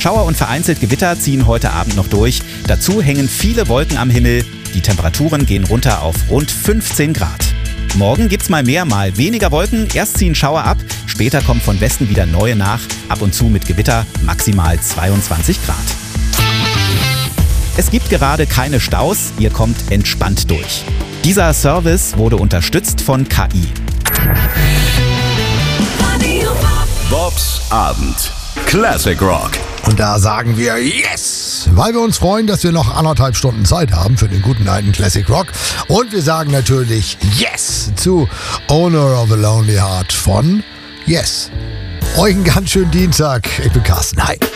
Schauer und vereinzelt Gewitter ziehen heute Abend noch durch. Dazu hängen viele Wolken am Himmel. Die Temperaturen gehen runter auf rund 15 Grad. Morgen gibt's mal mehr, mal weniger Wolken. Erst ziehen Schauer ab, später kommen von Westen wieder neue nach. Ab und zu mit Gewitter, maximal 22 Grad. Es gibt gerade keine Staus, ihr kommt entspannt durch. Dieser Service wurde unterstützt von KI. Bobs Abend. Classic Rock. Und da sagen wir Yes! Weil wir uns freuen, dass wir noch 1,5 Stunden Zeit haben für den guten alten Classic Rock. Und wir sagen natürlich Yes zu Owner of a Lonely Heart von Yes. Euch einen ganz schönen Dienstag. Ich bin Carsten. Hi.